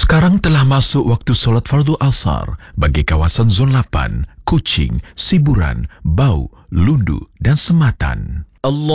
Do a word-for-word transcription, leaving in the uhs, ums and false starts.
Sekarang telah masuk waktu solat fardu asar bagi kawasan Zon lapan, Kuching, Siburan, Bau, Lundu dan Sematan. Allah